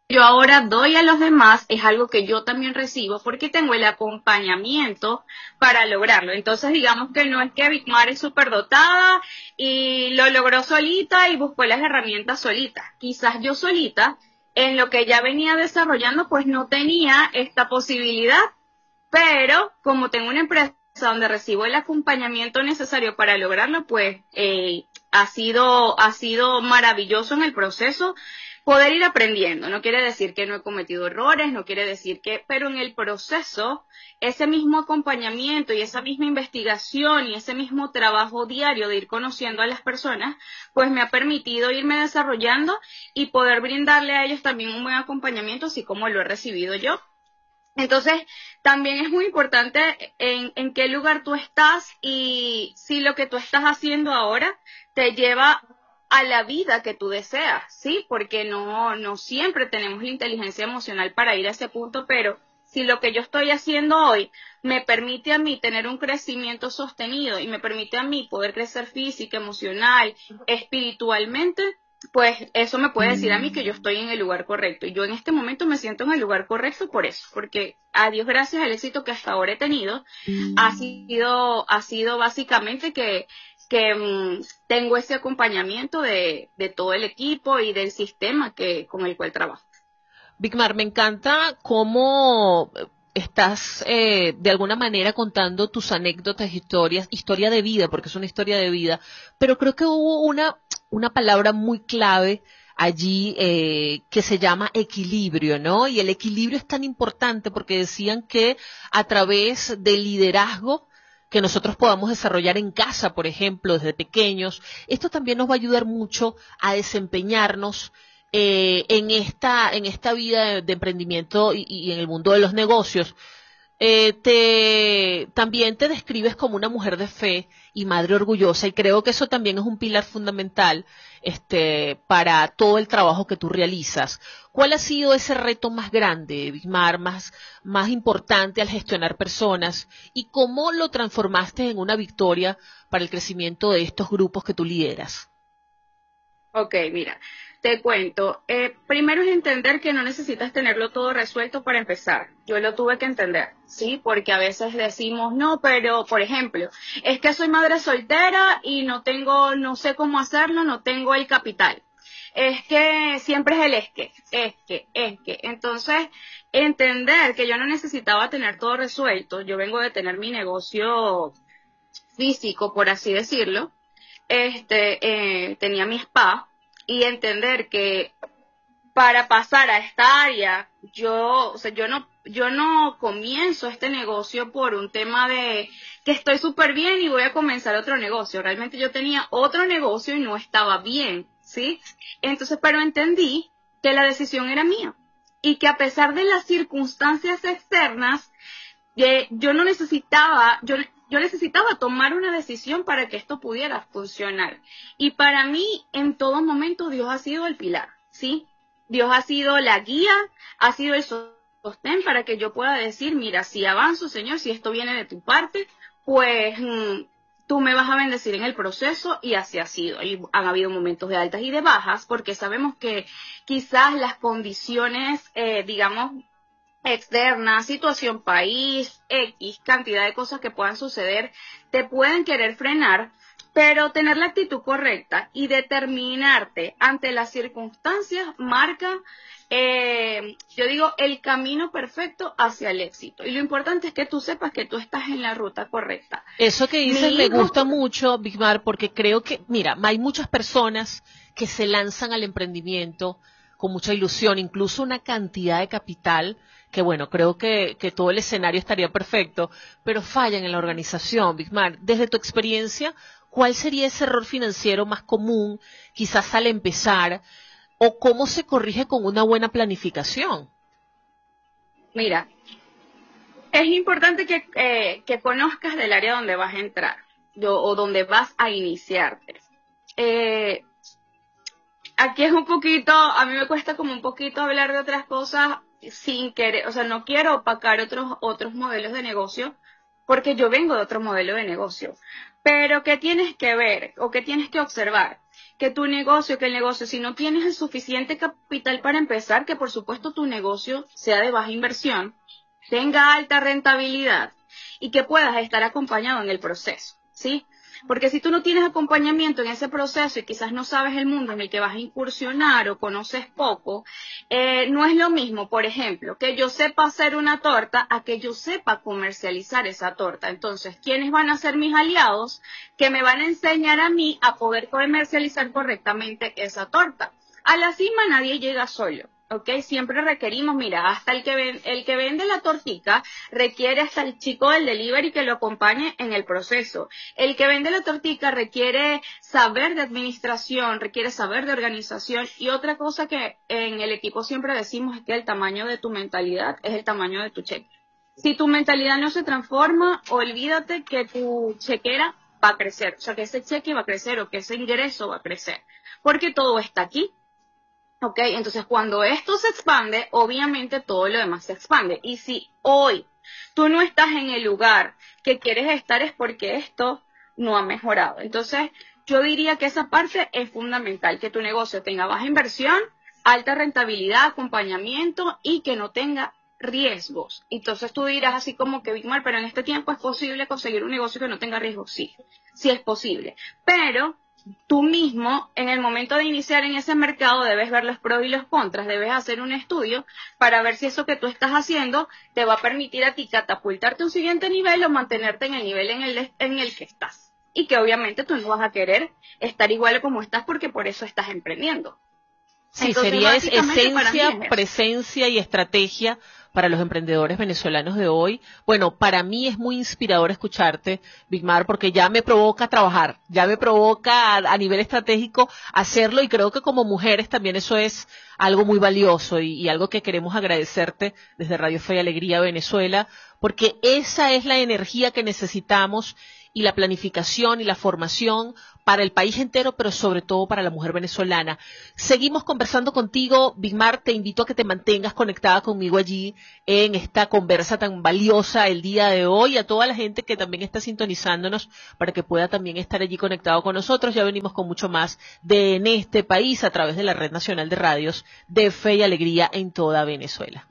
yo ahora doy a los demás es algo que yo también recibo porque tengo el acompañamiento para lograrlo. Entonces, digamos que no es que Vicmar es superdotada y lo logró solita y buscó las herramientas solita. Quizás yo solita, en lo que ya venía desarrollando, pues no tenía esta posibilidad, pero como tengo una empresa donde recibo el acompañamiento necesario para lograrlo, pues ha sido maravilloso en el proceso poder ir aprendiendo. No quiere decir que no he cometido errores, no quiere decir que, pero en el proceso, ese mismo acompañamiento y esa misma investigación y ese mismo trabajo diario de ir conociendo a las personas, pues me ha permitido irme desarrollando y poder brindarle a ellos también un buen acompañamiento, así como lo he recibido yo. Entonces, también es muy importante en qué lugar tú estás y si lo que tú estás haciendo ahora te lleva a la vida que tú deseas, ¿sí? Porque no siempre tenemos la inteligencia emocional para ir a ese punto, pero si lo que yo estoy haciendo hoy me permite a mí tener un crecimiento sostenido y me permite a mí poder crecer física, emocional, espiritualmente, pues eso me puede decir a mí que yo estoy en el lugar correcto. Y yo en este momento me siento en el lugar correcto por eso, porque a Dios gracias al éxito que hasta ahora he tenido, ha sido básicamente que tengo ese acompañamiento de todo el equipo y del sistema con el cual trabajo. Vicmar, me encanta cómo estás de alguna manera contando tus anécdotas, historias, historia de vida, porque es una historia de vida, pero creo que hubo una palabra muy clave allí que se llama equilibrio, ¿no? Y el equilibrio es tan importante porque decían que a través del liderazgo que nosotros podamos desarrollar en casa, por ejemplo, desde pequeños, esto también nos va a ayudar mucho a desempeñarnos en esta vida de emprendimiento y en el mundo de los negocios. También te describes como una mujer de fe y madre orgullosa y creo que eso también es un pilar fundamental para todo el trabajo que tú realizas. ¿Cuál ha sido ese reto más grande, Bismar, más importante al gestionar personas y cómo lo transformaste en una victoria para el crecimiento de estos grupos que tú lideras? Ok, mira, te cuento. Primero es entender que no necesitas tenerlo todo resuelto para empezar. Yo lo tuve que entender, ¿sí? Porque a veces decimos, no, pero, por ejemplo, es que soy madre soltera y no sé cómo hacerlo, no tengo el capital. Es que siempre es el es que. Entonces, entender que yo no necesitaba tener todo resuelto. Yo vengo de tener mi negocio físico, por así decirlo, tenía mi spa y entender que para pasar a esta área, yo no comienzo este negocio por un tema de que estoy súper bien y voy a comenzar otro negocio. Realmente yo tenía otro negocio y no estaba bien, ¿sí? Entonces, pero entendí que la decisión era mía y que a pesar de las circunstancias externas, yo no necesitaba, yo necesitaba tomar una decisión para que esto pudiera funcionar. Y para mí, en todo momento, Dios ha sido el pilar, ¿sí? Dios ha sido la guía, ha sido el sostén para que yo pueda decir, mira, si avanzo, Señor, si esto viene de tu parte, pues tú me vas a bendecir en el proceso y así ha sido. Y han habido momentos de altas y de bajas, porque sabemos que quizás las condiciones, digamos, externa, situación país, X, cantidad de cosas que puedan suceder, te pueden querer frenar, pero tener la actitud correcta y determinarte ante las circunstancias marca, yo digo, el camino perfecto hacia el éxito. Y lo importante es que tú sepas que tú estás en la ruta correcta. Eso que dices Mi me hijo, gusta mucho, Bigmar, porque creo que, mira, hay muchas personas que se lanzan al emprendimiento con mucha ilusión, incluso una cantidad de capital, que bueno, creo que todo el escenario estaría perfecto, pero fallan en la organización, Bigmar. Desde tu experiencia, ¿cuál sería ese error financiero más común, quizás al empezar, o cómo se corrige con una buena planificación? mira, es importante que conozcas del área donde vas a entrar o donde vas a iniciarte. Eh, Aquí es un poquito, a mí me cuesta como un poquito hablar de otras cosas sin querer, o sea, no quiero opacar otros modelos de negocio porque yo vengo de otro modelo de negocio. Pero ¿qué tienes que ver o qué tienes que observar? que el negocio, si no tienes el suficiente capital para empezar, que por supuesto tu negocio sea de baja inversión, tenga alta rentabilidad y que puedas estar acompañado en el proceso, ¿sí? Porque si tú no tienes acompañamiento en ese proceso y quizás no sabes el mundo en el que vas a incursionar o conoces poco, no es lo mismo, por ejemplo, que yo sepa hacer una torta a que yo sepa comercializar esa torta. Entonces, ¿quiénes van a ser mis aliados que me van a enseñar a mí a poder comercializar correctamente esa torta? A la cima nadie llega solo. ¿Ok? Siempre requerimos, mira, hasta el que vende la tortica requiere hasta el chico del delivery que lo acompañe en el proceso. El que vende la tortica requiere saber de administración, requiere saber de organización. Y otra cosa que en el equipo siempre decimos es que el tamaño de tu mentalidad es el tamaño de tu cheque. Si tu mentalidad no se transforma, olvídate que tu chequera va a crecer. O sea, que ese cheque va a crecer o que ese ingreso va a crecer. Porque todo está aquí. Ok, entonces cuando esto se expande, obviamente todo lo demás se expande. Y si hoy tú no estás en el lugar que quieres estar es porque esto no ha mejorado. Entonces yo diría que esa parte es fundamental, que tu negocio tenga baja inversión, alta rentabilidad, acompañamiento y que no tenga riesgos. Entonces tú dirás así como que, Bigmar, pero en este tiempo es posible conseguir un negocio que no tenga riesgos. Sí, sí es posible. Pero tú mismo, en el momento de iniciar en ese mercado, debes ver los pros y los contras, debes hacer un estudio para ver si eso que tú estás haciendo te va a permitir a ti catapultarte a un siguiente nivel o mantenerte en el nivel en el que estás. Y que obviamente tú no vas a querer estar igual como estás porque por eso estás emprendiendo. Sí, Entonces, sería básicamente, para mí esencia, es eso. presencia y estrategia para los emprendedores venezolanos de hoy. Bueno, para mí es muy inspirador escucharte, Bigmar, porque ya me provoca trabajar, ya me provoca a nivel estratégico hacerlo y creo que como mujeres también eso es algo muy valioso y algo que queremos agradecerte desde Radio Fe y Alegría Venezuela, porque esa es la energía que necesitamos y la planificación y la formación para el país entero, pero sobre todo para la mujer venezolana. Seguimos conversando contigo, Bigmar, te invito a que te mantengas conectada conmigo allí en esta conversa tan valiosa el día de hoy, a toda la gente que también está sintonizándonos para que pueda también estar allí conectado con nosotros. Ya venimos con mucho más de En este país a través de la Red Nacional de Radios de Fe y Alegría en toda Venezuela.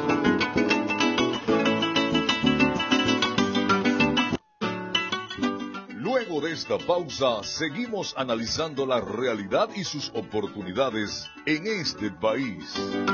Luego de esta pausa, seguimos analizando la realidad y sus oportunidades en este país.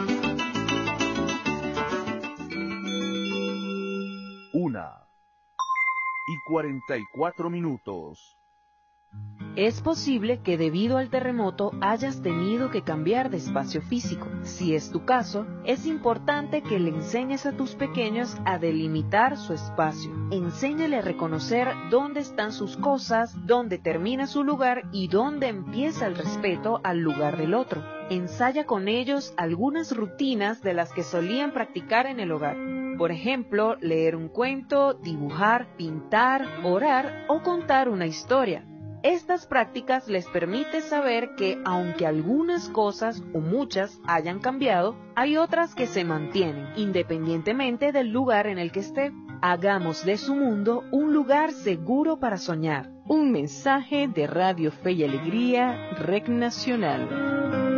1:44. Es posible que debido al terremoto hayas tenido que cambiar de espacio físico. Si es tu caso, es importante que le enseñes a tus pequeños a delimitar su espacio. Enséñale a reconocer dónde están sus cosas, dónde termina su lugar y dónde empieza el respeto al lugar del otro. Ensaya con ellos algunas rutinas de las que solían practicar en el hogar. Por ejemplo, leer un cuento, dibujar, pintar, orar o contar una historia. Estas prácticas les permiten saber que, aunque algunas cosas o muchas hayan cambiado, hay otras que se mantienen, independientemente del lugar en el que esté. Hagamos de su mundo un lugar seguro para soñar. Un mensaje de Radio Fe y Alegría, Red Nacional.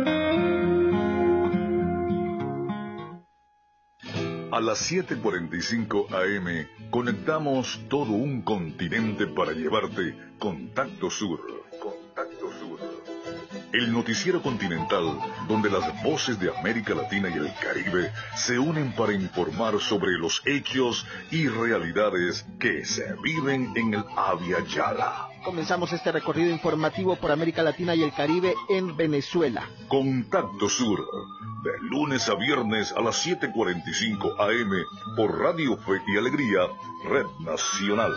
A las 7:45 AM conectamos todo un continente para llevarte Contacto Sur. Contacto Sur. El noticiero continental donde las voces de América Latina y el Caribe se unen para informar sobre los hechos y realidades que se viven en el Abya Yala. Comenzamos este recorrido informativo por América Latina y el Caribe en Venezuela. Contacto Sur, de lunes a viernes a las 7:45 AM por Radio Fe y Alegría, Red Nacional.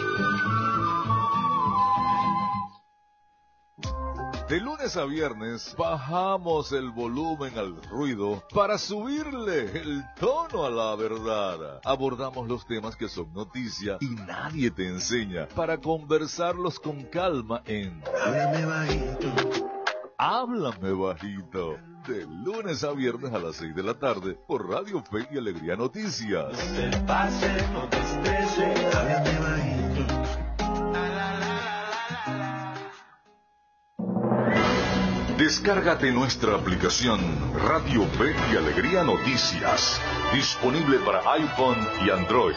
De lunes a viernes bajamos el volumen al ruido para subirle el tono a la verdad. Abordamos los temas que son noticia y nadie te enseña para conversarlos con calma en Háblame Bajito. Háblame Bajito. De lunes a viernes a las 6 de la tarde por Radio Fe y Alegría Noticias. No te pase, no te estreses, háblame bajito. De Descárgate nuestra aplicación Radio Fe y Alegría Noticias, disponible para iPhone y Android.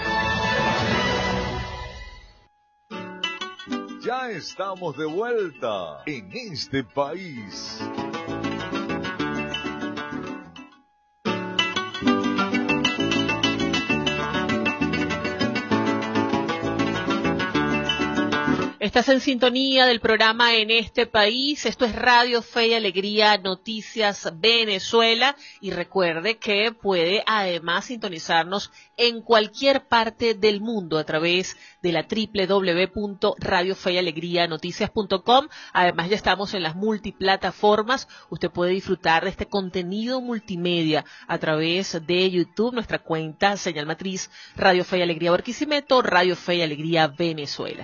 Ya estamos de vuelta en este país. Estás en sintonía del programa En este país. Esto es Radio Fe y Alegría Noticias Venezuela. Y recuerde que puede además sintonizarnos en cualquier parte del mundo a través de la www.radiofeyalegrianoticias.com. Además ya estamos en las multiplataformas. Usted puede disfrutar de este contenido multimedia a través de YouTube, nuestra cuenta señal matriz Radio Fe y Alegría Barquisimeto, Radio Fe y Alegría Venezuela.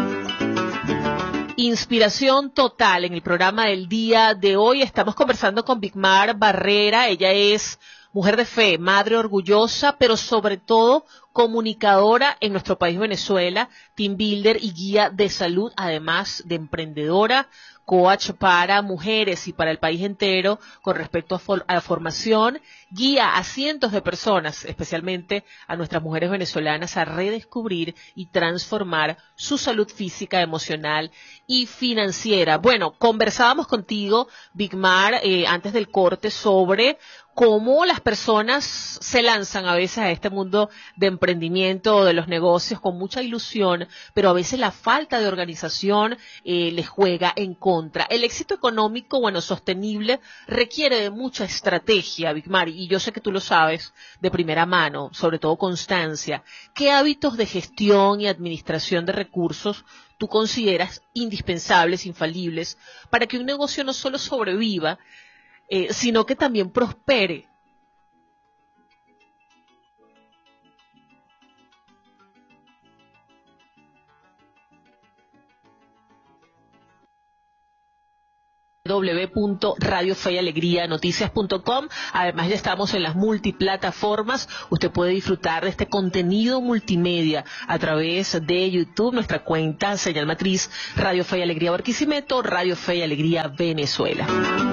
Inspiración total en el programa del día de hoy. Estamos conversando con Bigmar Barrera. Ella es mujer de fe, madre orgullosa, pero sobre todo comunicadora en nuestro país Venezuela, team builder y guía de salud, además de emprendedora, coach para mujeres y para el país entero con respecto a la formación, guía a cientos de personas, especialmente a nuestras mujeres venezolanas, a redescubrir y transformar su salud física, emocional y financiera. Bueno, conversábamos contigo, Bigmar, antes del corte sobre cómo las personas se lanzan a veces a este mundo de emprendimiento o de los negocios con mucha ilusión, pero a veces la falta de organización les juega en contra. El éxito económico, bueno, sostenible, requiere de mucha estrategia, Bigmar, y yo sé que tú lo sabes de primera mano, sobre todo constancia. ¿Qué hábitos de gestión y administración de recursos tú consideras indispensables, infalibles, para que un negocio no solo sobreviva, sino que también prospere? www.radiofeyalegrianoticias.com. Además ya estamos en las multiplataformas. Usted puede disfrutar de este contenido multimedia a través de YouTube, nuestra cuenta señal matriz Radio Fe y Alegría Barquisimeto, Radio Fe y Alegría Venezuela.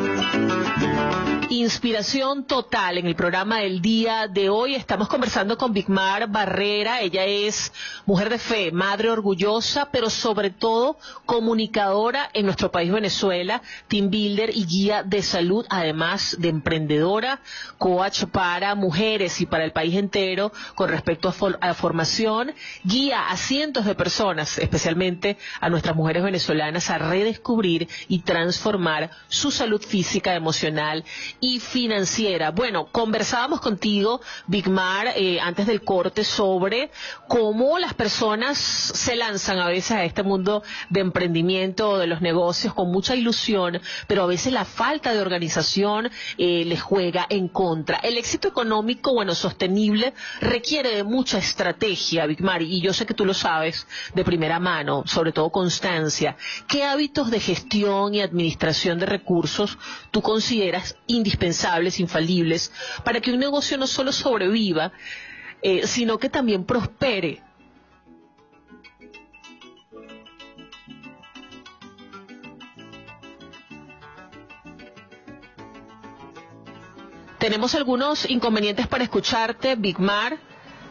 Inspiración total en el programa del día de hoy. Estamos conversando con Bigmar Barrera. Ella es mujer de fe, madre orgullosa, pero sobre todo comunicadora en nuestro país Venezuela, team builder y guía de salud, además de emprendedora, coach para mujeres y para el país entero con respecto a la formación, guía a cientos de personas, especialmente a nuestras mujeres venezolanas, a redescubrir y transformar su salud física, emocional y financiera. Bueno, conversábamos contigo, Bigmar, antes del corte sobre cómo las personas se lanzan a veces a este mundo de emprendimiento o de los negocios con mucha ilusión, pero a veces la falta de organización les juega en contra. El éxito económico, bueno, sostenible, requiere de mucha estrategia, Bigmar, y yo sé que tú lo sabes de primera mano, sobre todo constancia. ¿Qué hábitos de gestión y administración de recursos tú consideras indispensables, infalibles, para que un negocio no solo sobreviva, sino que también prospere? Tenemos algunos inconvenientes para escucharte, Bigmar.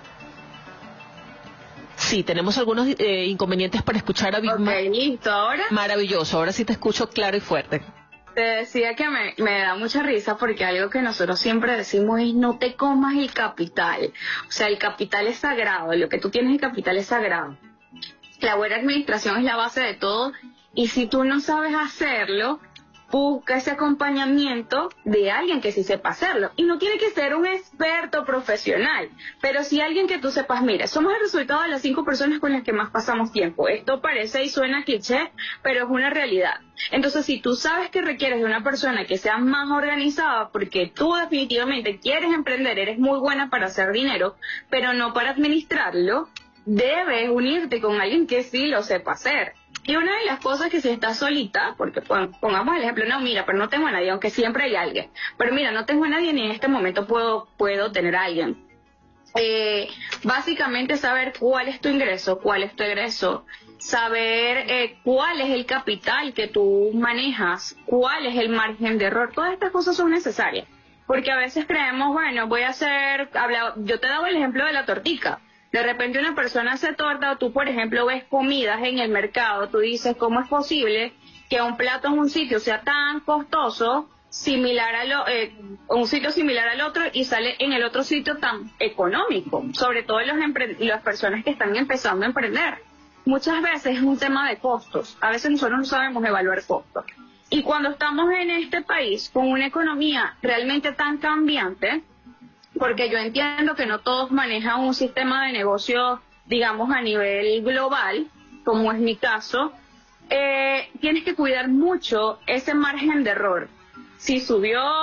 Sí, tenemos algunos inconvenientes para escuchar a Bigmar. Ok, listo, ahora. Maravilloso, ahora sí te escucho claro y fuerte. Te decía que me da mucha risa porque algo que nosotros siempre decimos es no te comas el capital. O sea, el capital es sagrado, lo que tú tienes, el capital es sagrado. La buena administración es la base de todo y si tú no sabes hacerlo, busca ese acompañamiento de alguien que sí sepa hacerlo. Y no tiene que ser un experto profesional, pero sí alguien que tú sepas, mira, somos el resultado de las 5 personas con las que más pasamos tiempo. Esto parece y suena cliché, pero es una realidad. Entonces, si tú sabes que requieres de una persona que sea más organizada, porque tú definitivamente quieres emprender, eres muy buena para hacer dinero, pero no para administrarlo, debes unirte con alguien que sí lo sepa hacer. Y una de las cosas que si estás solita, porque pongamos el ejemplo, no, mira, pero no tengo a nadie, aunque siempre hay alguien. Pero mira, no tengo a nadie ni en este momento puedo tener a alguien. básicamente saber cuál es tu ingreso, cuál es tu egreso, saber cuál es el capital que tú manejas, cuál es el margen de error. Todas estas cosas son necesarias, porque a veces creemos, bueno, yo te daba el ejemplo de la tortica. De repente una persona hace torta, o tú, por ejemplo, ves comidas en el mercado, tú dices, ¿cómo es posible que un plato en un sitio sea tan costoso, un sitio similar al otro, y sale en el otro sitio tan económico? Sobre todo las personas que están empezando a emprender. Muchas veces es un tema de costos. A veces nosotros no sabemos evaluar costos. Y cuando estamos en este país con una economía realmente tan cambiante, porque yo entiendo que no todos manejan un sistema de negocio, digamos, a nivel global, como es mi caso, tienes que cuidar mucho ese margen de error. Si subió